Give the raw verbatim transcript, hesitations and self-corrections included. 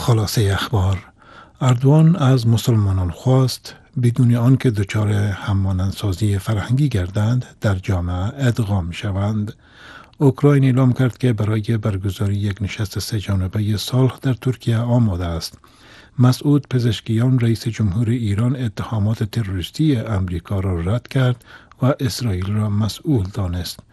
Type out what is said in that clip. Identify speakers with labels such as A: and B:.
A: خلاصه اخبار: اردوان از مسلمانان خواست بدون آنکه دچار همانندسازی فرهنگی گردند در جامعه ادغام شوند. اوکراین اعلام کرد که برای برگزاری یک نشست سه جانبه صلح در ترکیه آماده است. مسعود پزشکیان رئیس جمهور ایران اتهامات تروریستی امریکا را رد کرد و اسرائیل را مسئول دانست.